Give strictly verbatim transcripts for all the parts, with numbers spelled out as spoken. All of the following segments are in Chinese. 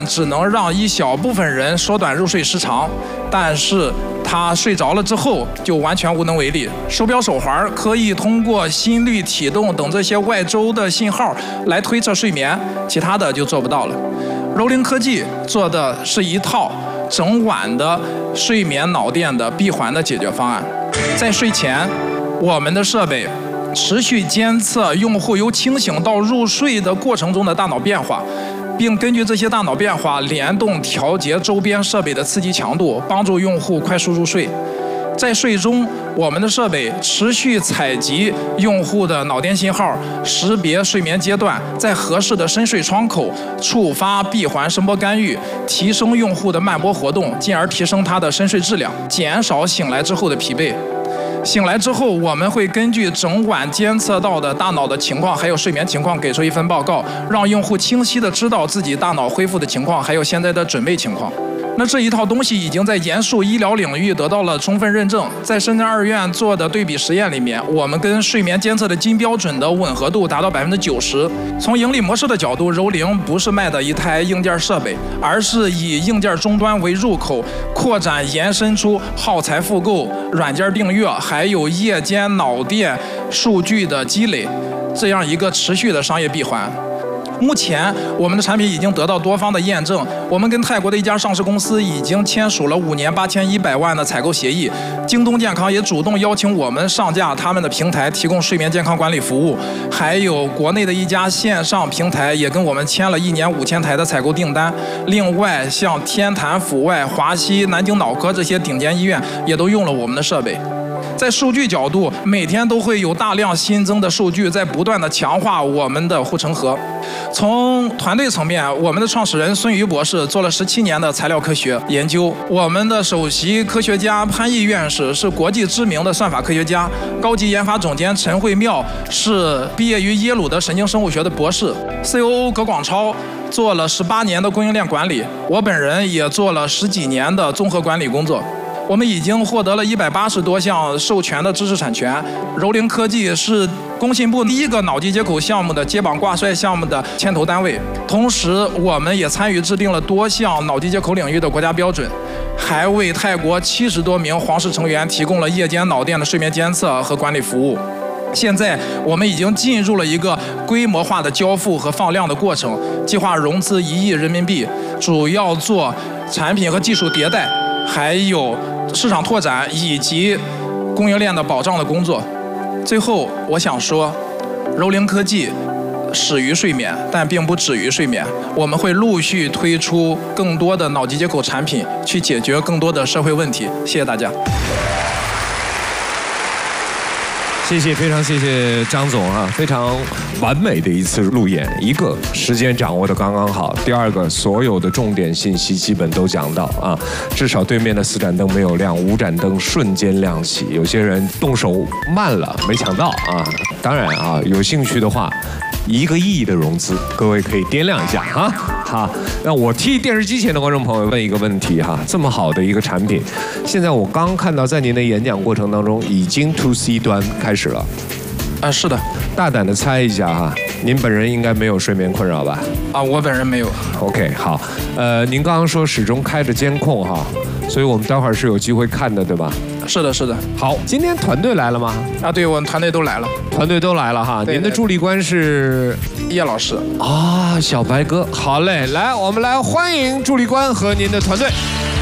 只能让一小部分人缩短入睡时长，但是他睡着了之后就完全无能为力。手表手环可以通过心率、体动等这些外周的信号来推测睡眠，其他的就做不到了。柔灵科技做的是一套整晚的睡眠脑电的闭环的解决方案。在睡前，我们的设备持续监测用户由清醒到入睡的过程中的大脑变化，并根据这些大脑变化联动调节周边设备的刺激强度，帮助用户快速入睡。在睡中，我们的设备持续采集用户的脑电信号，识别睡眠阶段，在合适的深睡窗口触发闭环声波干预，提升用户的慢波活动，进而提升他的深睡质量，减少醒来之后的疲惫。醒来之后，我们会根据整晚监测到的大脑的情况，还有睡眠情况，给出一份报告，让用户清晰地知道自己大脑恢复的情况，还有现在的准备情况。那这一套东西已经在严肃医疗领域得到了充分认证。在深圳二院做的对比实验里面，我们跟睡眠监测的金标准的吻合度达到百分之九十。从盈利模式的角度，柔灵不是卖的一台硬件设备，而是以硬件终端为入口，扩展延伸出耗材复购、软件订阅，还有夜间脑电数据的积累，这样一个持续的商业闭环。目前，我们的产品已经得到多方的验证。我们跟泰国的一家上市公司已经签署了五年八千一百万的采购协议。京东健康也主动邀请我们上架他们的平台，提供睡眠健康管理服务。还有国内的一家线上平台也跟我们签了一年五千台的采购订单。另外，像天坛、阜外、华西、南京脑科这些顶尖医院也都用了我们的设备。在数据角度，每天都会有大量新增的数据在不断的强化我们的护城河。从团队层面，我们的创始人孙瑜博士做了十七年的材料科学研究，我们的首席科学家潘毅院士是国际知名的算法科学家，高级研发总监陈慧妙是毕业于耶鲁的神经生物学的博士 ，C O O 葛广超做了十八年的供应链管理，我本人也做了十几年的综合管理工作。我们已经获得了一百八十多项授权的知识产权。柔灵科技是工信部第一个脑机接口项目的接榜挂帅项目的牵头单位，同时我们也参与制定了多项脑机接口领域的国家标准，还为泰国七十多名皇室成员提供了夜间脑电的睡眠监测和管理服务。现在我们已经进入了一个规模化的交付和放量的过程，计划融资一亿人民币，主要做产品和技术迭代，还有市场拓展以及供应链的保障的工作。最后，我想说，柔灵科技始于睡眠，但并不止于睡眠。我们会陆续推出更多的脑机接口产品，去解决更多的社会问题。谢谢大家。 谢谢，非常谢谢张总啊，非常完美的一次路演。一个时间掌握的刚刚好，第二个所有的重点信息基本都讲到啊，至少对面的四盏灯没有亮，五盏灯瞬间亮起。有些人动手慢了，没抢到啊。当然啊，有兴趣的话，一个亿的融资，各位可以掂量一下哈。好，那我替电视机前的观众朋友问一个问题哈，这么好的一个产品，现在我刚看到在您的演讲过程当中已经 to C 端开始了。 啊，是的。 大胆的猜一下哈，您本人应该没有睡眠困扰吧？ 啊，我本人没有。 OK， 好，呃，您刚刚说始终开着监控哈，所以我们待会儿是有机会看的，对吧？ 是的，是的。 好，今天团队来了吗？ 啊，对，我们团队都来了。 团队都来了哈。您的助力官是叶老师啊，小白哥。好嘞，来，我们来欢迎助力官和您的团队。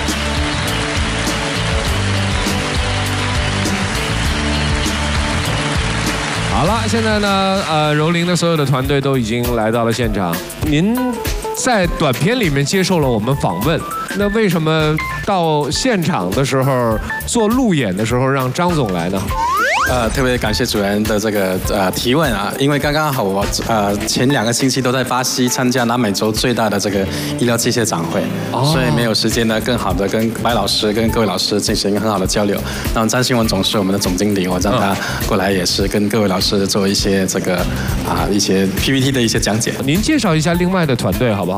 好了，现在呢，呃，柔灵的所有的团队都已经来到了现场。您在短片里面接受了我们访问，那为什么到现场的时候做路演的时候让张总来呢？ 呃，特别感谢主人的这个呃提问啊，因为刚刚好我呃前两个星期都在巴西参加南美洲最大的这个医疗器械展会，哦、所以没有时间呢更好的跟白老师跟各位老师进行一个很好的交流。那么张新文总是我们的总经理，我让他过来也是跟各位老师做一些这个啊一些 P P T 的一些讲解。 您介绍一下另外的团队好不好？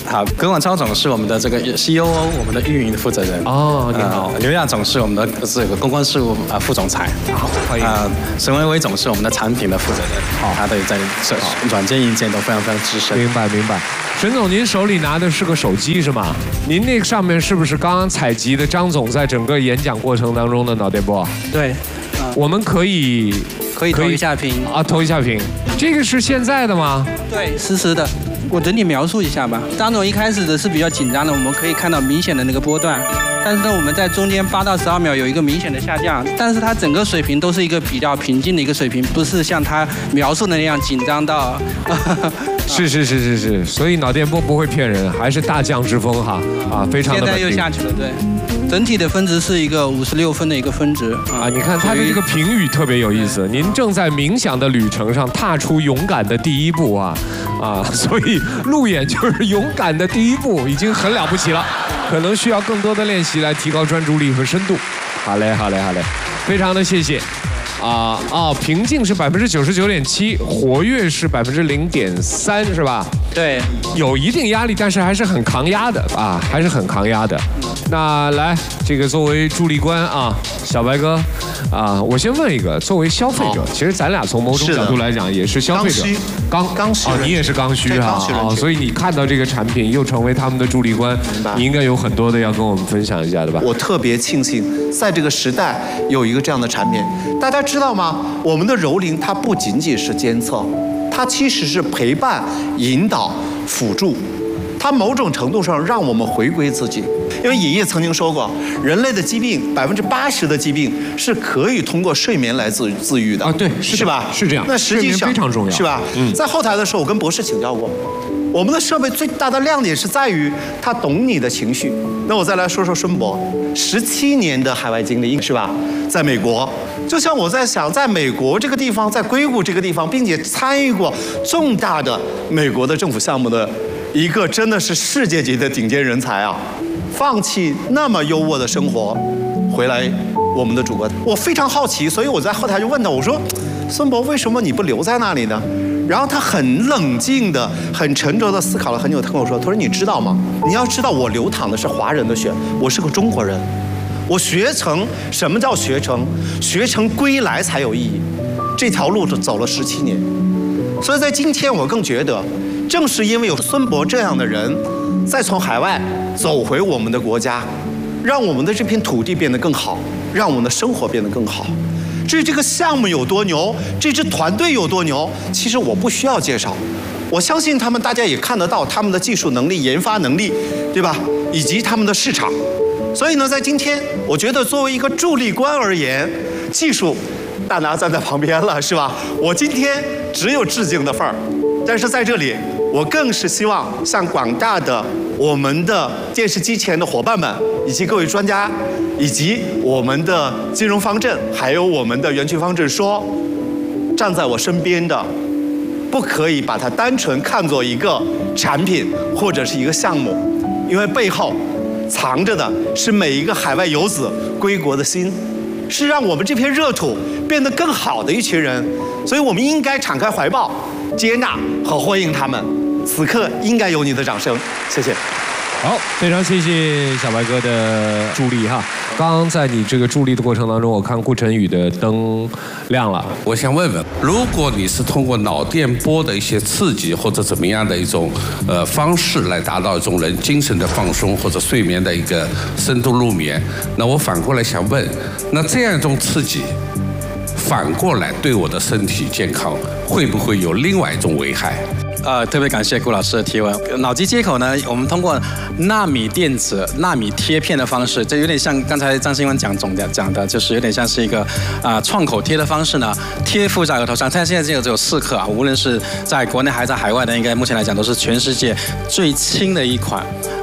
好，耿广超总是我们的这个 C O O， 我们的运营的负责人。 哦，你好。 呃、刘亚总是我们的这个公关事务啊、呃、副总裁。 好，欢迎。 啊、呃，沈维维总是我们的产品的负责人。好，他对在这软件硬件都非常非常资深。 明白明白。沈总，您手里拿的是个手机是吗？您那个上面是不是刚刚采集的张总在整个演讲过程当中的脑电波？ 对。 呃、我们可以可以投一下屏啊，投一下屏。这个是现在的吗？ 对，实时的。我整体描述一下吧。张总一开始的是比较紧张的，我们可以看到明显的那个波段，但是呢，我们在中间八到十二秒有一个明显的下降，但是它整个水平都是一个比较平静的一个水平，不是像他描述的那样紧张到。 是是是是是，所以脑电波不会骗人，还是大将之风哈啊，非常的稳定。 现在又下去了，对。整体的分值是一个五十六分的一个分值啊！你看它的这个评语特别有意思，您正在冥想的旅程上踏出勇敢的第一步啊啊！所以路演就是勇敢的第一步，已经很了不起了，可能需要更多的练习来提高专注力和深度。好嘞，好嘞，好嘞，非常的谢谢。啊啊，平静是百分之九十九点七，活跃是百分之零点三，是吧？ 对， 有一定压力，但是还是很抗压的啊，还是很抗压的。那来，这个作为助力官啊，小白哥啊，我先问一个，作为消费者，哦、其实咱俩从某种角度来讲也是消费者， 刚刚需啊，你也是刚需哈啊，所以你看到这个产品又成为他们的助力官，你应该有很多的要跟我们分享一下的吧？ 我特别庆幸在这个时代有一个这样的产品，大家知道吗？我们的柔灵它不仅仅是监测，它其实是陪伴、引导、辅助，它某种程度上让我们回归自己。因为爷爷曾经说过，人类的疾病百分之八十的疾病是可以通过睡眠来自治愈的啊，对， 是吧？ 是这样。 那实际上非常重要， 是吧？嗯，在后台的时候，我跟博士请教过，我们的设备最大的亮点是在于它懂你的情绪。那我再来说说孙博，十七年的海外经历是吧？在美国，就像我在想，在美国这个地方，在硅谷这个地方，并且参与过重大的美国的政府项目的一个真的是世界级的顶尖人才啊！放弃那么优渥的生活，回来我们的祖国，我非常好奇，所以我在后台就问他，我说：“孙博，为什么你不留在那里呢？”然后他很冷静的、很沉着的思考了很久，他跟我说：“他说你知道吗？你要知道，我流淌的是华人的血，我是个中国人，我学成什么叫学成？学成归来才有意义。这条路走了十七年，所以在今天我更觉得，正是因为有孙博这样的人，再从海外走回我们的国家，让我们的这片土地变得更好，让我们的生活变得更好。”至于这个项目有多牛，这支团队有多牛，其实我不需要介绍。我相信他们，大家也看得到他们的技术能力、研发能力，对吧？以及他们的市场。所以呢，在今天，我觉得作为一个助力官而言，技术大拿站在旁边了，是吧？我今天只有致敬的份儿。但是在这里，我更是希望向广大的我们的电视机前的伙伴们，以及各位专家，以及我们的金融方阵，还有我们的园区方阵说，站在我身边的，不可以把它单纯看作一个产品或者是一个项目，因为背后藏着的是每一个海外游子归国的心，是让我们这片热土变得更好的一群人，所以我们应该敞开怀抱，接纳和欢迎他们。此刻应该有你的掌声，谢谢。 好，非常谢谢小白哥的助力哈。刚刚在你这个助力的过程当中，我看顾晨宇的灯亮了。 我想问问，如果你是通过脑电波的一些刺激或者怎么样的一种呃方式来达到一种人精神的放松或者睡眠的一个深度入眠，那我反过来想问，那这样一种刺激，反过来对我的身体健康会不会有另外一种危害？ 呃，特别感谢顾老师的提问。脑机接口呢，我们通过纳米电子、纳米贴片的方式，这有点像刚才张新文讲总的讲的，就是有点像是一个啊、呃、创口贴的方式呢，贴附在额头上。它现在这个只有四克啊，无论是在国内还是在海外的，应该目前来讲都是全世界最轻的一款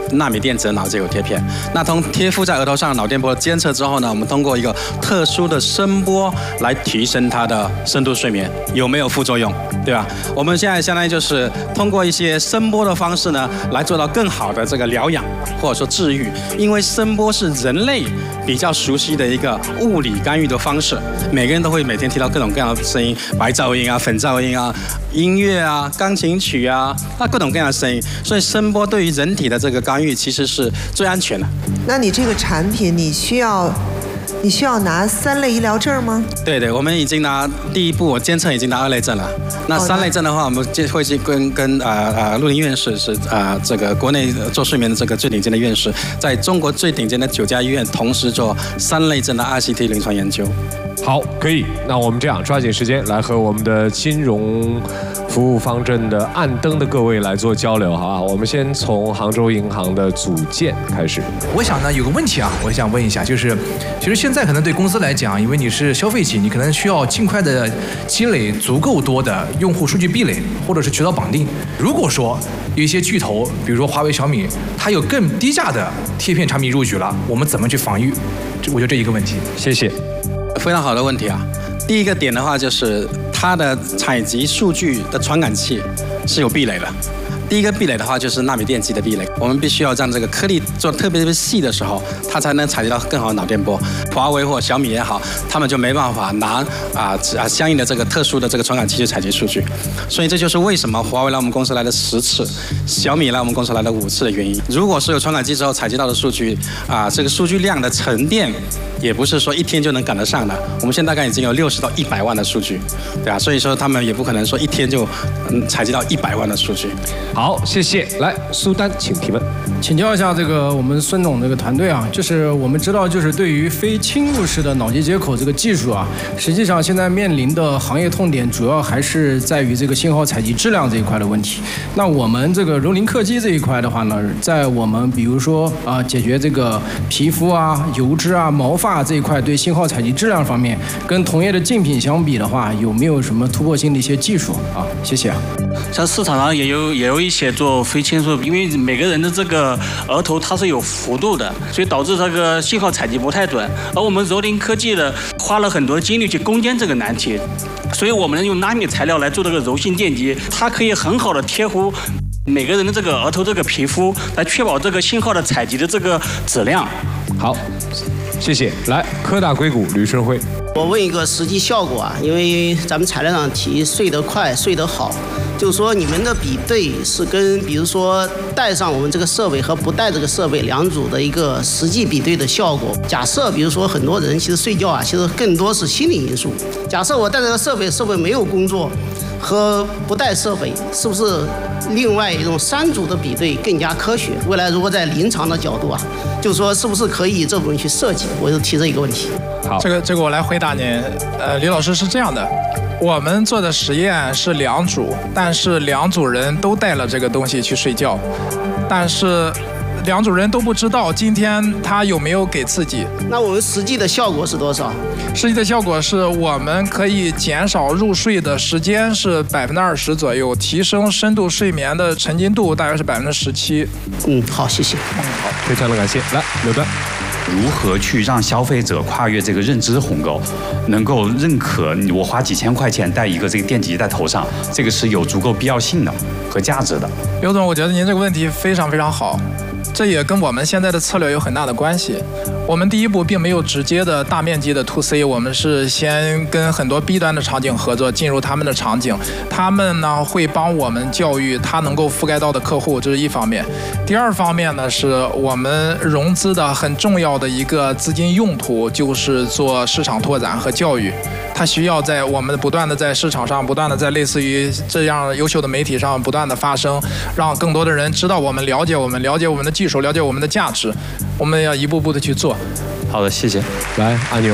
纳米电子的脑接口贴片。那从贴附在额头上脑电波监测之后呢，我们通过一个特殊的声波来提升它的深度睡眠，有没有副作用，对吧？我们现在相当于就是通过一些声波的方式呢，来做到更好的这个疗养或者说治愈，因为声波是人类比较熟悉的一个物理干预的方式，每个人都会每天听到各种各样的声音，白噪音啊、粉噪音啊、音乐啊、钢琴曲啊，那各种各样的声音，所以声波对于人体的这个干预其实是最安全的。 那你这个产品，你需要你需要拿三类医疗证吗？ 对对，我们已经拿第一步，我监测已经拿二类证了。那三类证的话，我们就会去跟跟呃呃陆林院士是啊、呃、这个国内做睡眠的这个最顶尖的院士，在中国最顶尖的九家医院同时做三类证的 R C T 临床研究。 好，可以。那我们这样抓紧时间来和我们的金融服务方阵的暗灯的各位来做交流，好吧？我们先从杭州银行的组建开始。 我想呢，有个问题啊，我想问一下，就是其实现在可能对公司来讲，因为你是消费级，你可能需要尽快的积累足够多的用户数据壁垒，或者是渠道绑定。如果说有一些巨头，比如说华为、小米，它有更低价的贴片产品入局了，我们怎么去防御？我觉得这一个问题。 谢谢。 非常好的问题啊！第一个点的话，就是它的采集数据的传感器是有壁垒的。第一个壁垒的话，就是纳米电机的壁垒。我们必须要让这个颗粒做特别特别细的时候，它才能采集到更好的脑电波。华为或小米也好，他们就没办法拿啊啊相应的这个特殊的这个传感器去采集数据。所以这就是为什么华为来我们公司来了十次，小米来我们公司来了五次的原因。如果是有传感器之后采集到的数据啊，这个数据量的沉淀。也不是说一天就能赶得上的，我们现在大概已经有六十到一百万的数据，对啊，所以说他们也不可能说一天就嗯采集到一百万的数据。 好，谢谢。来，苏丹，请提问。 请教一下这个我们孙总这个团队啊，就是我们知道，就是对于非侵入式的脑机接口这个技术啊，实际上现在面临的行业痛点主要还是在于这个信号采集质量这一块的问题。那我们这个柔林科技这一块的话呢，在我们比如说啊、呃、解决这个皮肤啊、油脂啊、毛发这一块对信号采集质量方面，跟同业的竞品相比的话，有没有什么突破性的一些技术啊？谢谢。 像市场上也有也有一些做非侵入，因为每个人的这个额头它是有幅度的，所以导致这个信号采集不太准。而我们柔林科技的花了很多精力去攻坚这个难题，所以我们用纳米材料来做这个柔性电机，它可以很好的贴合每个人的这个额头这个皮肤，来确保这个信号的采集的这个质量。 好。谢谢。来，科大硅谷吕顺辉， 我问一个实际效果啊，因为咱们材料上提睡得快、睡得好，就是说你们的比对是跟比如说带上我们这个设备和不带这个设备两组的一个实际比对的效果。假设比如说很多人其实睡觉啊，其实更多是心理因素。假设我带这个设备，设备没有工作，和不带设备，是不是另外一种三组的比对更加科学？未来如果在临床的角度啊，就说是不是可以这部分去设计？我就提这一个问题。 好， 这个这个我来回答您。呃，李老师是这样的，我们做的实验是两组，但是两组人都带了这个东西去睡觉，但是两组人都不知道今天他有没有给刺激。 那我们实际的效果是多少？ 实际的效果是我们可以减少入睡的时间是百分之二十左右，提升深度睡眠的沉浸度大约是百分之十七。 嗯，好，谢谢。 嗯，好，非常的感谢。来，刘端。 如何去让消费者跨越这个认知鸿沟，能够认可我花几千块钱戴一个这个电极在头上，这个是有足够必要性的和价值的。 刘总，我觉得您这个问题非常非常好，这也跟我们现在的策略有很大的关系。我们第一步并没有直接的大面积的 to C， 我们是先跟很多 B 端的场景合作，进入他们的场景，他们呢会帮我们教育他能够覆盖到的客户，这是一方面。第二方面呢，是我们融资的很重要的一个资金用途，就是做市场拓展和教育。它需要在我们不断的在市场上，不断的在类似于这样优秀的媒体上不断的发声，让更多的人知道我们，了解我们，了解我们的技术，了解我们的价值。我们要一步步的去做。 好的，谢谢。 来，阿牛。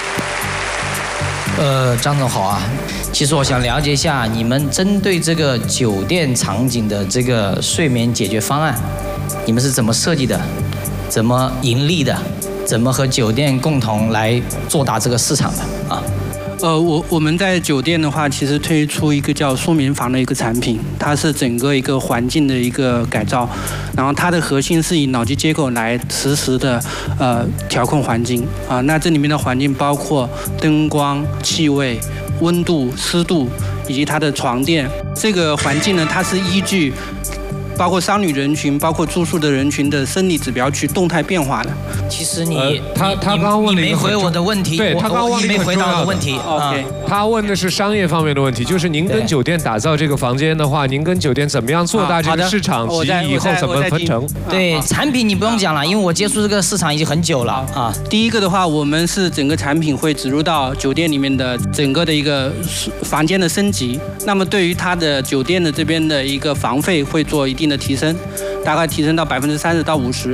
呃，张总好啊。其实我想了解一下，你们针对这个酒店场景的这个睡眠解决方案，你们是怎么设计的？怎么盈利的？怎么和酒店共同来做大这个市场的啊？ 呃，我我们在酒店的话，其实推出一个叫舒眠房的一个产品，它是整个一个环境的一个改造，然后它的核心是以脑机接口来实时的呃调控环境啊。那这里面的环境包括灯光、气味、温度、湿度以及它的床垫。这个环境呢，它是依据包括商旅人群、包括住宿的人群的生理指标去动态变化的。 其实你、 呃、他他刚刚问了一个你没回我的问题， 对他刚刚问了一个你没回答我的问题。 OK，、啊、他问的是商业方面的问题，就是您跟酒店打造这个房间的话，您跟酒店怎么样做大这个市场，及以后怎么分成？ 对，产品你不用讲了，因为我接触这个市场已经很久了啊。 第一个的话，我们是整个产品会植入到酒店里面的整个的一个房间的升级，那么对于它的酒店的这边的一个房费会做一定的提升，大概提升到百分之三十到五十。